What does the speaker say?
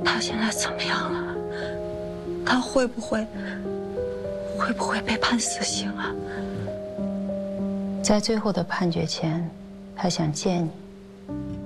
他现在怎么样了？他会不会被判死刑啊？ 在最后的判决前，他想见你。